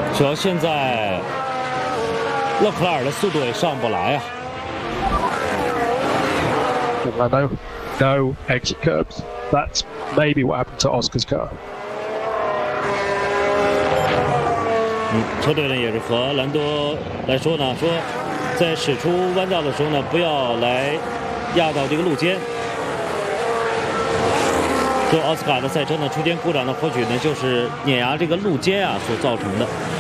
主要现在勒克莱尔的速度也上不来啊。 No exit curbs. That's maybe what happened to Oscar's car. 车队呢也是和兰多来说呢，说在驶出弯道的时候呢，不要来压到这个路肩。说奥斯卡的赛车呢出现故障呢，或许呢就是碾压这个路肩啊所造成的。